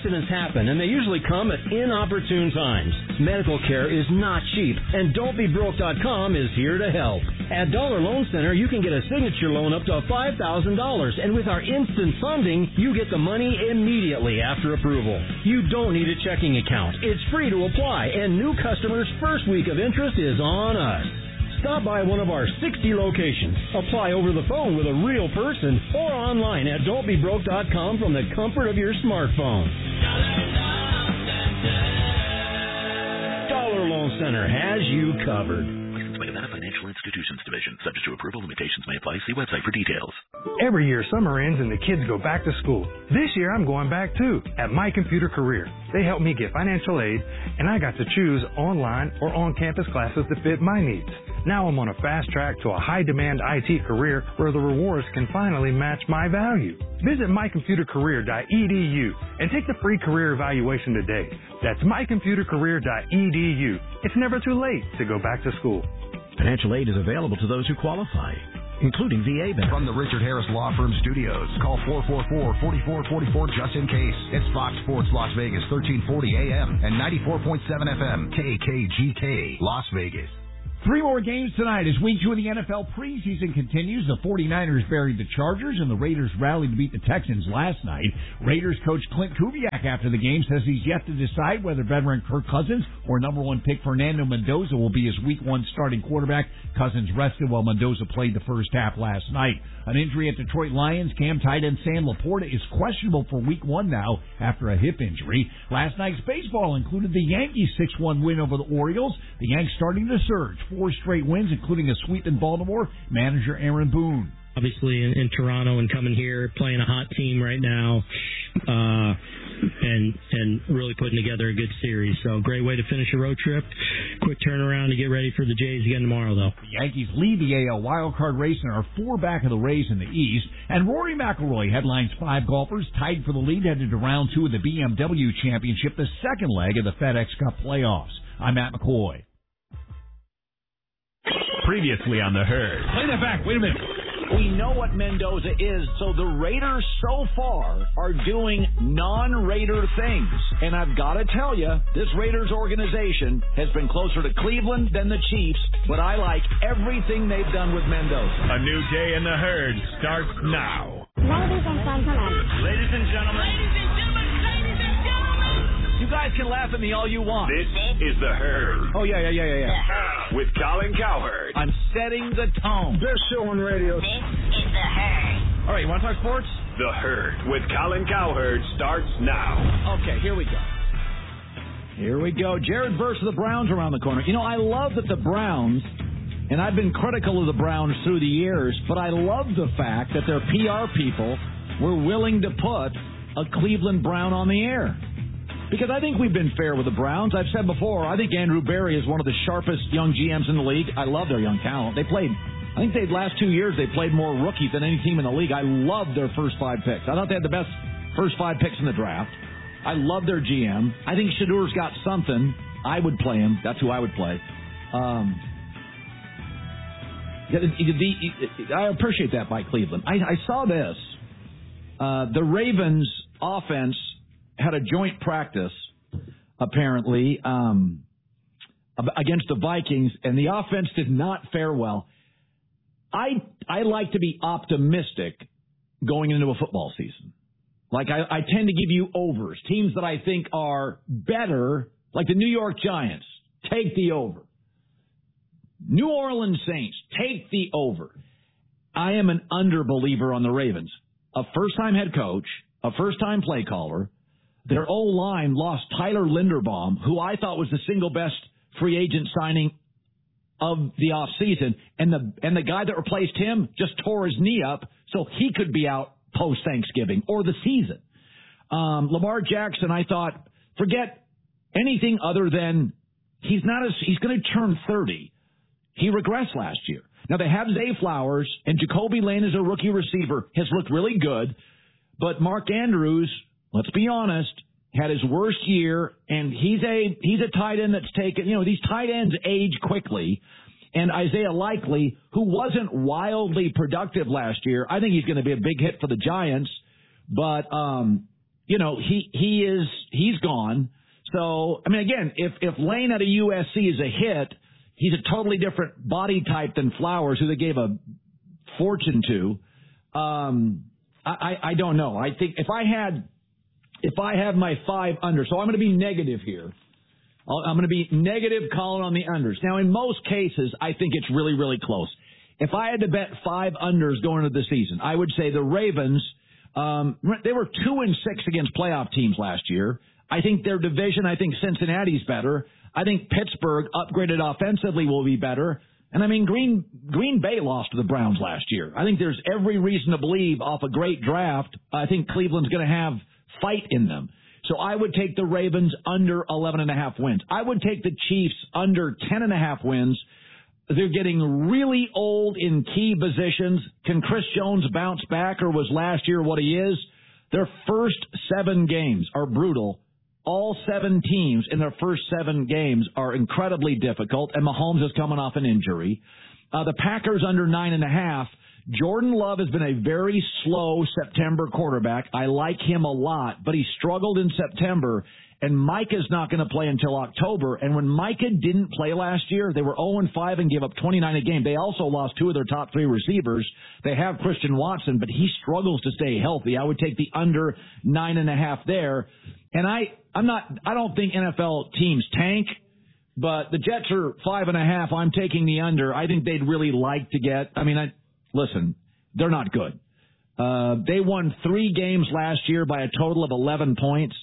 Accidents happen, and they usually come at inopportune times. Medical care is not cheap, and Don'tBeBroke.com is here to help. At Dollar Loan Center, you can get a signature loan up to $5,000, and with our instant funding, you get the money immediately after approval. You don't need a checking account. It's free to apply, and new customers' first week of interest is on us. Stop by one of our 60 locations. Apply over the phone with a real person or online at Don'tBeBroke.com from the comfort of your smartphone. Dollar Loan Center has you covered. Licensed by Nevada Financial Institutions Division. Subject to approval, limitations may apply. See website for details. Every year, summer ends and the kids go back to school. This year, I'm going back too at My Computer Career. They helped me get financial aid, and I got to choose online or on-campus classes that fit my needs. Now I'm on a fast track to a high-demand IT career where the rewards can finally match my value. Visit mycomputercareer.edu and take the free career evaluation today. That's mycomputercareer.edu. It's never too late to go back to school. Financial aid is available to those who qualify, including VA benefits. From the Richard Harris Law Firm Studios, call 444-4444 just in case. It's Fox Sports Las Vegas, 1340 AM and 94.7 FM, KKGK, Las Vegas. 3 more games tonight as Week 2 of the NFL preseason continues. The 49ers buried the Chargers, and the Raiders rallied to beat the Texans last night. Raiders coach Clint Kubiak after the game says he's yet to decide whether veteran Kirk Cousins or number 1 pick Fernando Mendoza will be his Week 1 starting quarterback. Cousins rested while Mendoza played the first half last night. An injury at Detroit Lions, Cam tight end Sam Laporta is questionable for Week 1 now after a hip injury. Last night's baseball included the Yankees' 6-1 win over the Orioles. The Yanks starting to surge. 4 straight wins, including a sweep in Baltimore. Manager Aaron Boone. Obviously in Toronto and coming here, playing a hot team right now, and really putting together a good series. So great way to finish a road trip. Quick turnaround to get ready for the Jays again tomorrow, though. The Yankees lead the AL wildcard race and are 4 back of the Rays in the East. And Rory McIlroy headlines 5 golfers tied for the lead headed to round 2 of the BMW Championship, the second leg of the FedEx Cup playoffs. I'm Matt McCoy. Previously on The Herd. Play that back. Wait a minute. We know what Mendoza is, so the Raiders so far are doing non-Raider things. And I've got to tell you, this Raiders organization has been closer to Cleveland than the Chiefs, but I like everything they've done with Mendoza. A new day in The Herd starts now. Ladies and gentlemen. Ladies and gentlemen. You guys can laugh at me all you want. This is The Herd. Oh, yeah. With Colin Cowherd. I'm setting the tone. Best show on radio. This is the Herd. All right, you want to talk sports? The Herd with Colin Cowherd starts now. Okay, here we go. Jared Verse of the Browns around the corner. You know, I love that the Browns, and I've been critical of the Browns through the years, but I love the fact that their PR people were willing to put a Cleveland Brown on the air. Because I think we've been fair with the Browns. I've said before, I think Andrew Berry is one of the sharpest young GMs in the league. I love their young talent. Last 2 years, they played more rookies than any team in the league. I love their first 5 picks. I thought they had the best first 5 picks in the draft. I love their GM. I think Shadur's got something. I would play him. That's who I would play. I appreciate that by Cleveland. I saw this. The Ravens offense had a joint practice, apparently, against the Vikings, and the offense did not fare well. I like to be optimistic going into a football season. Like, I tend to give you overs. Teams that I think are better, like the New York Giants, take the over. New Orleans Saints, take the over. I am an underbeliever on the Ravens. A first-time head coach, a first-time play caller. Their O-line lost Tyler Linderbaum, who I thought was the single best free agent signing of the offseason, and the guy that replaced him just tore his knee up, so he could be out post-Thanksgiving or the season. Lamar Jackson, I thought, forget anything other than he's going to turn 30. He regressed last year. Now, they have Zay Flowers, and Jacoby Lane as a rookie receiver has looked really good, but Mark Andrews, let's be honest, had his worst year, and he's a tight end that's taken, these tight ends age quickly, and Isaiah Likely, who wasn't wildly productive last year, I think he's going to be a big hit for the Giants, but he's gone. So, I mean, again, if Lane at a USC is a hit, he's a totally different body type than Flowers, who they gave a fortune to. I don't know. I think if I had my 5 under, so I'm going to be negative here. I'm going to be negative calling on the unders. Now, in most cases, I think it's really, really close. If I had to bet 5 unders going into the season, I would say the Ravens, they were 2-6 against playoff teams last year. I think their division, I think Cincinnati's better. I think Pittsburgh, upgraded offensively, will be better. And I mean, Green Bay lost to the Browns last year. I think there's every reason to believe off a great draft, I think Cleveland's going to have fight in them. So I would take the Ravens under 11.5 wins. I would take the Chiefs under 10.5 wins. They're getting really old in key positions. Can Chris Jones bounce back, or was last year what he is? Their first 7 games are brutal. All 7 teams in their first 7 games are incredibly difficult, and Mahomes is coming off an injury. The Packers under 9.5. Jordan Love has been a very slow September quarterback. I like him a lot, but he struggled in September, and Micah's not going to play until October. And when Micah didn't play last year, they were 0-5 and gave up 29 a game. They also lost 2 of their top 3 receivers. They have Christian Watson, but he struggles to stay healthy. I would take the under 9.5 there. And I don't think NFL teams tank, but the Jets are 5.5. I'm taking the under. I think they'd really like to get, listen, they're not good. They won 3 games last year by a total of 11 points.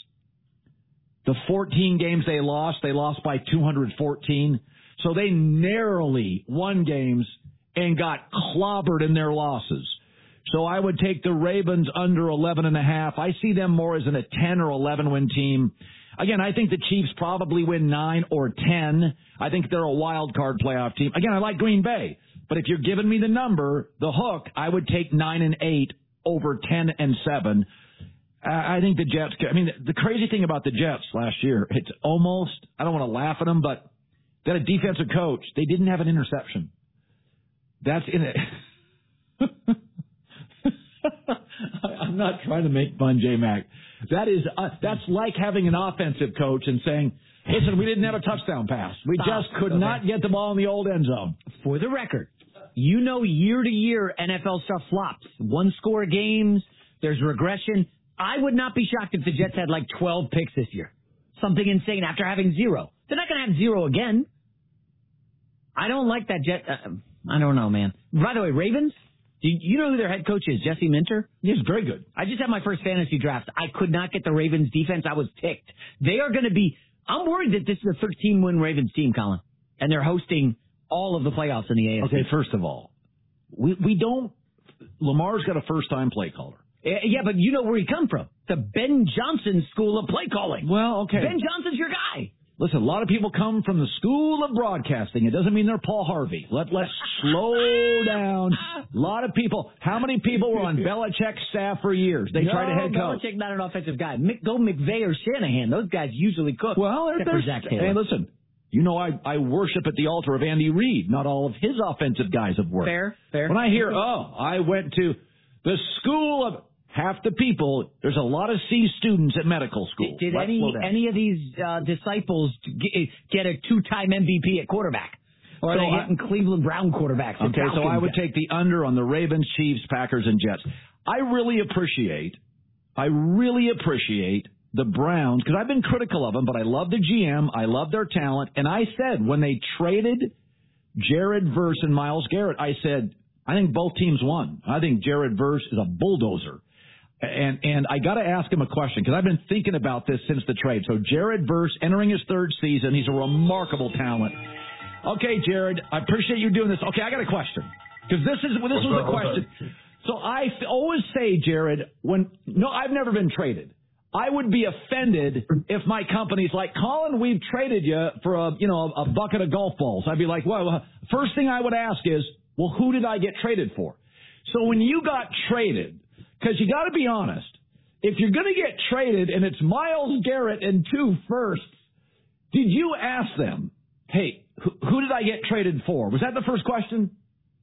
The 14 games they lost by 214. So they narrowly won games and got clobbered in their losses. So I would take the Ravens under 11.5. I see them more as in a 10 or 11 win team. Again, I think the Chiefs probably win 9 or 10. I think they're a wild card playoff team. Again, I like Green Bay. But if you're giving me the number, the hook, I would take 9 and 8 over 10 and 7. I think the Jets, the crazy thing about the Jets last year, it's almost, I don't want to laugh at them, but they had a defensive coach. They didn't have an interception. That's in it. I'm not trying to make fun, J-Mac. That's like having an offensive coach and saying, listen, we didn't have a touchdown pass. We just could not get the ball in the old end zone. For the record, year to year, NFL stuff flops. 1-score games, there's regression. I would not be shocked if the Jets had like 12 picks this year. Something insane after having 0. They're not going to have 0 again. I don't like that Jet. I don't know, man. By the way, Ravens, do you know who their head coach is? Jesse Minter? He's very good. I just had my first fantasy draft. I could not get the Ravens defense. I was ticked. They are going to be, I'm worried that this is a 13-win Ravens team, Colin. And they're hosting all of the playoffs in the AFC. Okay, first of all, we don't, Lamar's got a first-time play caller. Yeah, but you know where he come from. The Ben Johnson school of play calling. Well, okay. Ben Johnson's your guy. Listen, a lot of people come from the school of broadcasting. It doesn't mean they're Paul Harvey. Let's slow down. A lot of people. How many people were on Belichick's staff for years? They tried to head coach. Belichick not an offensive guy. Go McVay or Shanahan. Those guys usually cook. Well, there's Zach Taylor. Hey, listen. You know, I worship at the altar of Andy Reid. Not all of his offensive guys have worked. Fair. When I hear, I went to the school of half the people, there's a lot of C students at medical school. Did any of these disciples get a 2-time MVP at quarterback? Or are they hitting Cleveland Brown quarterbacks? Okay, so I would take the under on the Ravens, Chiefs, Packers, and Jets. I really appreciate the Browns, because I've been critical of them, but I love the GM, I love their talent, and I said when they traded Jared Verse and Myles Garrett, I said, I think both teams won. I think Jared Verse is a bulldozer. And I got to ask him a question, because I've been thinking about this since the trade. So Jared Verse entering his 3rd season. He's a remarkable talent. Okay, Jared, I appreciate you doing this. Okay, I got a question, because this was a question. So I always say, Jared, I've never been traded. I would be offended if my company's like, Colin, we've traded you for a bucket of golf balls. I'd be like, well, first thing I would ask is, well, who did I get traded for? So when you got traded, because you got to be honest, if you're going to get traded and it's Myles Garrett and 2 firsts, did you ask them, hey, who did I get traded for? Was that the first question?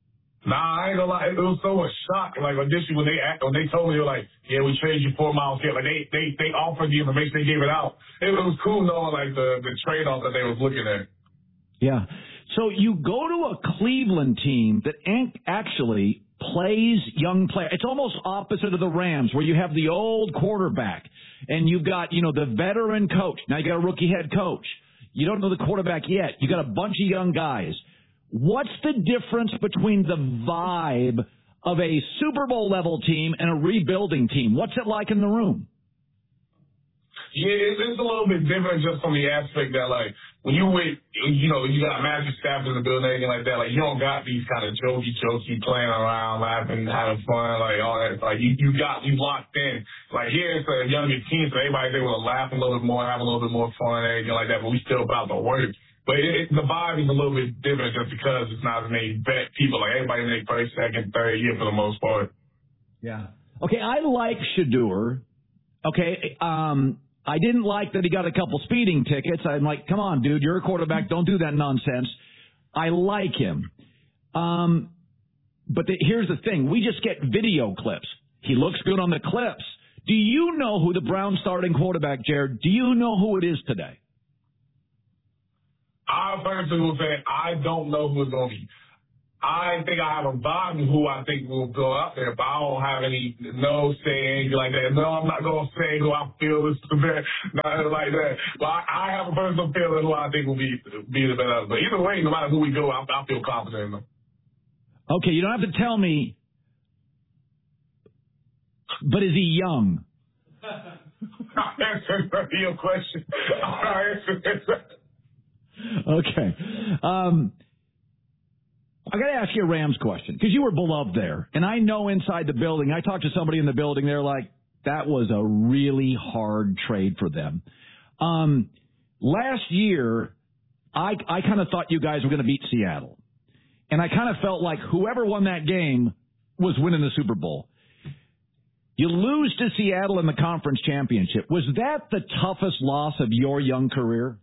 Nah, I ain't gonna lie. It was so much shock. Like initially when they told me, they were like, "Yeah, we traded you 4 miles here." Like they offered the information, they gave it out. It was cool knowing like the trade off that they was looking at. Yeah. So you go to a Cleveland team that actually plays young players. It's almost opposite of the Rams, where you have the old quarterback and you've got the veteran coach. Now you got a rookie head coach. You don't know the quarterback yet. You got a bunch of young guys. What's the difference between the vibe of a Super Bowl level team and a rebuilding team? What's it like in the room? Yeah, it's a little bit different just from the aspect that, like, when you got Matthew Stafford in the building, anything like that, like, you don't got these kind of jokey playing around, laughing, having fun, like, all that. Like, you locked in. Like, here it's a younger team, so everybody's able to laugh a little bit more, have a little bit more fun, anything like that, but we still about to work. But the vibe is a little bit different just because it's not as many vet people. Like, everybody in their first, second, third year for the most part. Yeah. Okay, I like Shedeur. Okay, I didn't like that he got a couple speeding tickets. I'm like, come on, dude, you're a quarterback. Don't do that nonsense. I like him. But here's the thing. We just get video clips. He looks good on the clips. Do you know who the Browns starting quarterback, Jared? Do you know who it is today? I personally will say I don't know who it's going to be. I think I have a vibe of who I think will go out there, but I don't have no say, anything like that. No, I'm not going to say who I feel is the best, nothing like that. But I have a personal feeling who I think will be the best. But either way, no matter who we go, I feel confident in them. Okay, you don't have to tell me, but is he young? I'll answer your question. Okay. I got to ask you a Rams question because you were beloved there. And I know inside the building, I talked to somebody in the building, they're like, that was a really hard trade for them. Last year, I kind of thought you guys were going to beat Seattle. And I kind of felt like whoever won that game was winning the Super Bowl. You lose to Seattle in the conference championship. Was that the toughest loss of your young career?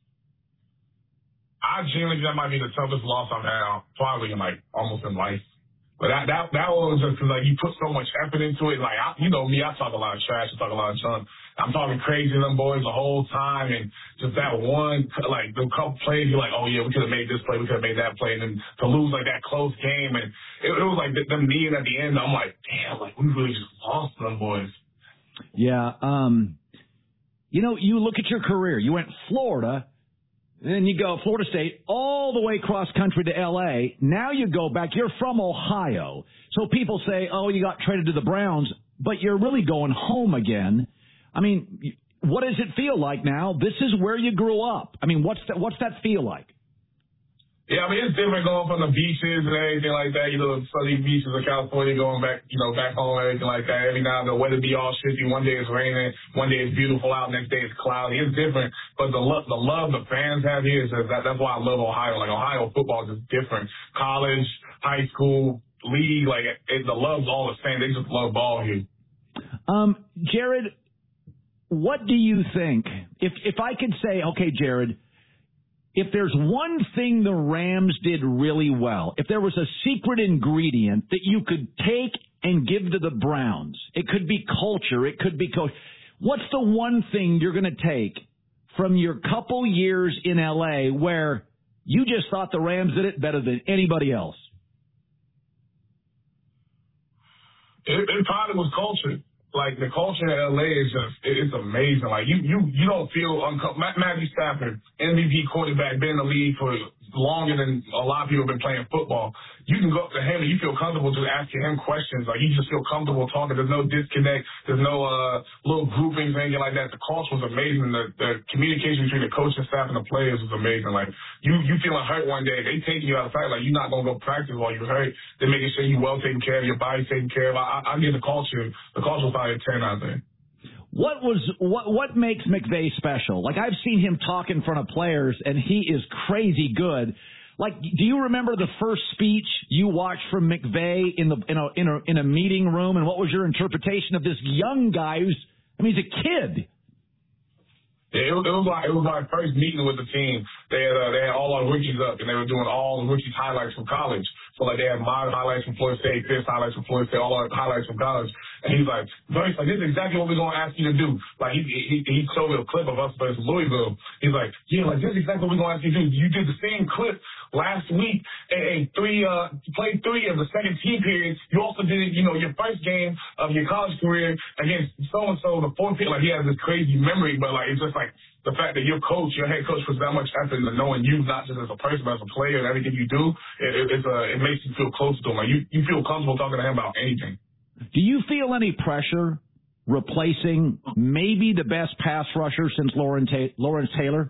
I genuinely think that might be the toughest loss I've had probably almost in life. But that was just because you put so much effort into it. Like me, I talk a lot of trash, I talk a lot of junk. I'm talking crazy to them boys the whole time, and just that one the couple plays, you're like, oh yeah, we could have made this play, we could have made that play, and then to lose that close game, and it was like them kneeing at the end. I'm like, damn, we really just lost them boys. Yeah. You look at your career. You went Florida. Then you go Florida State all the way cross country to L.A. Now you go back. You're from Ohio. So people say, oh, you got traded to the Browns, but you're really going home again. I mean, what does it feel like now? This is where you grew up. I mean, what's that feel like? Yeah, I mean, it's different going from the beaches and everything like that, the sunny beaches of California, going back, back home and everything like that. Every now and then the weather be all shitty. One day it's raining, one day it's beautiful out, next day it's cloudy. It's different. But the love the fans have here is that's why I love Ohio. Ohio football is just different. College, high school, league, the love's all the same. They just love ball here. Jared, what do you think? If I could say, okay, Jared, if there's one thing the Rams did really well, if there was a secret ingredient that you could take and give to the Browns, it could be culture, it could be coach. What's the one thing you're going to take from your couple years in L.A. where you just thought the Rams did it better than anybody else? It probably was culture. The culture in L.A. is it's amazing. You don't feel uncomfortable. Matthew Stafford, MVP quarterback, been in the league for longer than a lot of people have been playing football. You can go up to him and you feel comfortable just asking him questions. You just feel comfortable talking. There's no disconnect. There's no little groupings or anything like that. The culture was amazing. The communication between the coaching staff and the players was amazing. You feeling hurt one day, they taking you outside. You're not going to go practice while you're hurt. They're making sure you're well taken care of, your body taken care of. I get the culture. The culture was probably a 10 out there. What makes McVay special? I've seen him talk in front of players, and he is crazy good. Do you remember the first speech you watched from McVay in a meeting room, and what was your interpretation of this young guy he's a kid? Yeah, it was my first meeting with the team. They had all our rookies up, and they were doing all the rookies highlights from college. So, like, they have my highlights from Florida State, this highlights from Florida State, all our highlights from college. And he's like, Bryce, like, this is exactly what we're going to ask you to do. Like, he showed me a clip of us versus Louisville. He's like, yeah, like, this is exactly what we're going to ask you to do. You did the same clip last week and played 3 of the second team periods. You also did it, your first game of your college career against so-and-so, the fourth period. Like, he has this crazy memory, but, like, it's just like, the fact that your head coach, puts that much effort into knowing you, not just as a person, but as a player, and everything you do, it makes you feel close to him. Like, you feel comfortable talking to him about anything. Do you feel any pressure replacing maybe the best pass rusher since Lawrence Taylor?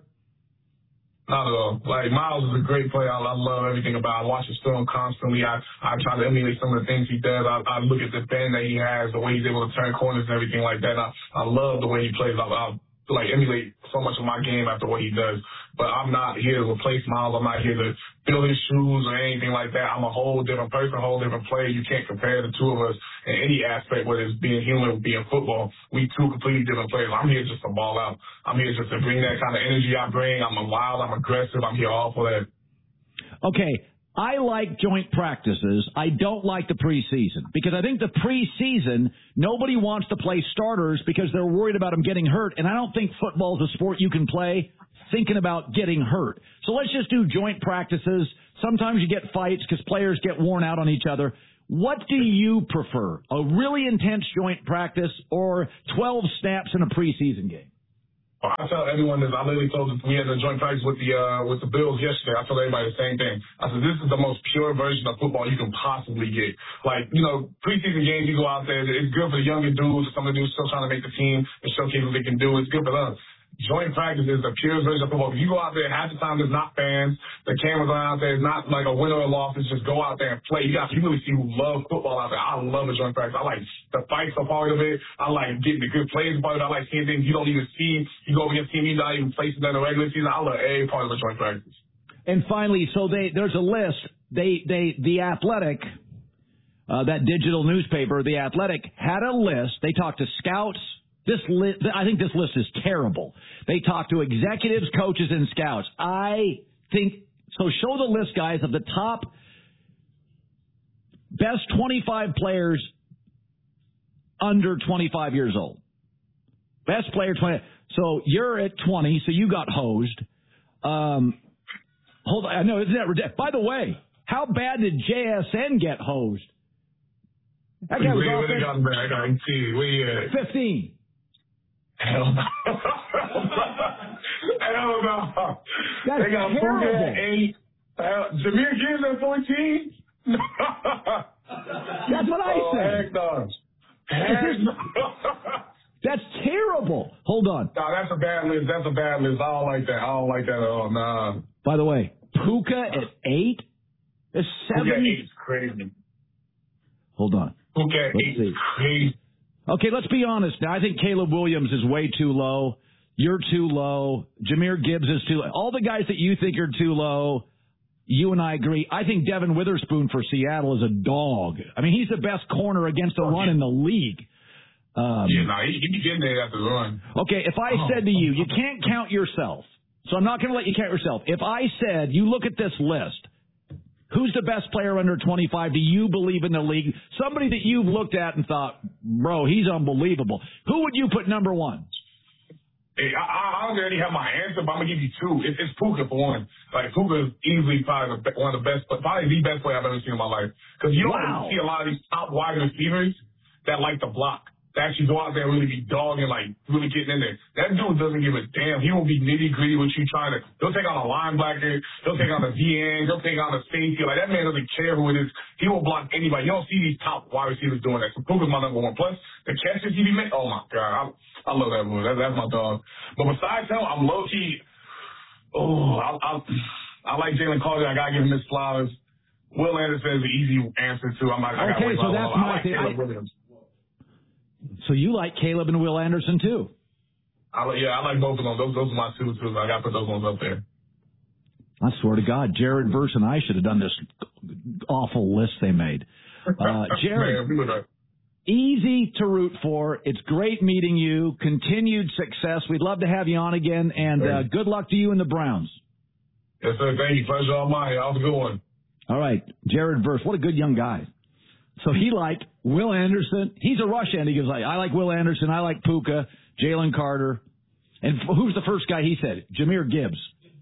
Not at all. Like, Miles is a great player. I love everything about him. I watch his film constantly. I try to emulate some of the things he does. I look at the bend that he has, the way he's able to turn corners and everything like that. I love the way he plays. I like emulate so much of my game after what he does. But I'm not here to replace Miles. I'm not here to fill his shoes or anything like that. I'm a whole different person, a whole different player. You can't compare the two of us in any aspect, whether it's being human or being football. We two completely different players. I'm here just to ball out. I'm here just to bring that kind of energy I bring. I'm wild. I'm aggressive. I'm here all for that. Okay. I like joint practices. I don't like the preseason because I think the preseason, nobody wants to play starters because they're worried about them getting hurt. And I don't think football is a sport you can play thinking about getting hurt. So let's just do joint practices. Sometimes you get fights because players get worn out on each other. What do you prefer? A really intense joint practice or 12 snaps in a preseason game? I tell everyone this. I literally told them we had a joint practice with the Bills yesterday. I told everybody the same thing. I said, this is the most pure version of football you can possibly get. Like, preseason games, you go out there. It's good for the younger dudes. Some of the dudes still trying to make the team and showcase what they can do. It's good for them. Joint practice is the purest version of football. If you go out there, half the time there's not fans. The cameras are out there. It's not like a winner or loss. It's just go out there and play. You really see who love football out there. I love the joint practice. I like the fights a part of it. I like getting the good plays part of it. I like seeing things you don't even see. You go up against team you're not even placing in the regular season. I love every part of the joint practice. And finally, so there's a list. The Athletic, that digital newspaper, The Athletic, had a list. They talked to scouts. I think this list is terrible. They talk to executives, coaches, and scouts. I think so. Show the list, guys, of the top best 25 players under 25 years old. Best player 20. So you're at 20, so you got hosed. Hold on. I know, isn't that ridiculous? By the way, how bad did JSN get hosed? That guy was 15. Hell no. Hell no. That's they got terrible. Puka at 8. Jahmyr Gibbs at 14? That's what I said. Heck no. That's terrible. Hold on. No, that's a bad list. That's a bad list. I don't like that. I don't like that at all. Nah. By the way, Puka at 8? It's 7. Puka at 8 is crazy. Hold on. Puka at 8 is crazy. Okay, let's be honest now. I think Caleb Williams is way too low. You're too low. Jahmyr Gibbs is too low. All the guys that you think are too low, you and I agree. I think Devin Witherspoon for Seattle is a dog. I mean, he's the best corner against the run in the league. He'd be getting there after the run. Okay, if I said to you, you can't count yourself, so I'm not going to let you count yourself. If I said, you look at this list, who's the best player under 25? Do you believe in the league? Somebody that you've looked at and thought, bro, he's unbelievable. Who would you put number 1? Hey, I already have my answer, but I'm going to give you 2. It's Puka for one. Like, Puka is easily probably one of the best, probably the best player I've ever seen in my life. Because you don't see a lot of these top wide receivers that like to block. To actually go out there and really be dogging, like, really getting in there. That dude doesn't give a damn. He won't be nitty-gritty with you trying to. He'll take on a linebacker. He'll take on a DN. He'll take on a safety. Like, that man doesn't care who it is. He will block anybody. You don't see these top wide receivers doing that. So Puka's my number 1. Plus, the catches he be making. Oh, my God. I love that boy. That's my dog. But besides him, I'm low-key. I like Jalen Carter. I got to give him his flowers. Will Anderson is an easy answer, too. Okay, so that's my thing. So you like Caleb and Will Anderson, too? I like both of them. Those are my 2, too. I got to put those ones up there. I swear to God, Jared Verse and I should have done this awful list they made. Jared, easy to root for. It's great meeting you. Continued success. We'd love to have you on again, and good luck to you and the Browns. Yes, sir. Thank you. Pleasure all mine. Have a good one. All right, Jared Verse, what a good young guy. So he liked Will Anderson. He's a rush end. He goes, I like Will Anderson. I like Puka, Jalen Carter. And who's the first guy he said? Jahmyr Gibbs.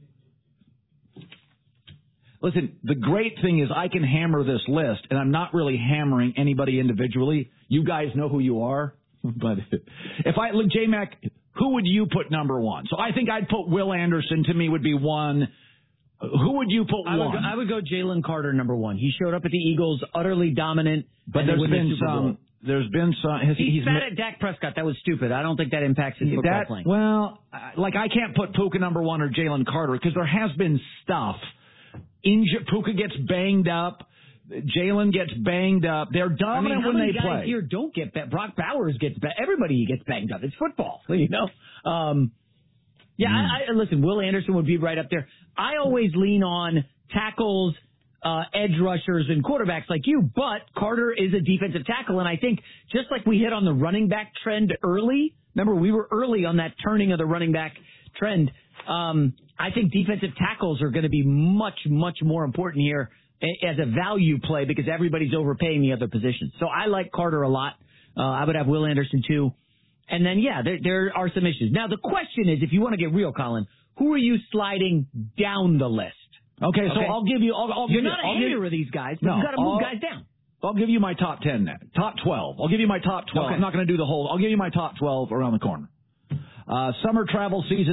Listen, the great thing is I can hammer this list, and I'm not really hammering anybody individually. You guys know who you are. But if I look, J-Mac, who would you put number one? So I think I'd put Will Anderson. To me, would be one. Who would you put one? I would go Jalen Carter number one. He showed up at the Eagles, utterly dominant. But there's been some. He's mad at Dak Prescott. That was stupid. I don't think that impacts his football playing. Well, like I can't put Puka number one or Jalen Carter because there has been stuff. Puka gets banged up. Jalen gets banged up. They're dominant when they play. Guys here don't get banged. Brock Bowers gets banged. Everybody gets banged up. It's football, you know. Listen, Will Anderson would be right up there. I always lean on tackles, edge rushers, and quarterbacks like you, but Carter is a defensive tackle, and I think just like we hit on the running back trend early, remember we were early on that turning of the running back trend, I think defensive tackles are going to be much, much more important here as a value play because everybody's overpaying the other positions. So I like Carter a lot. I would have Will Anderson too. And then, there are some issues. Now, the question is, if you want to get real, Colin, who are you sliding down the list? Okay, so I'll give you... You're not a hater of these guys, but you've got to move guys down. I'll give you my top 10 now. Top 12. I'll give you my top 12. Okay. I'm not going to do the whole... I'll give you my top 12 around the corner. Summer travel season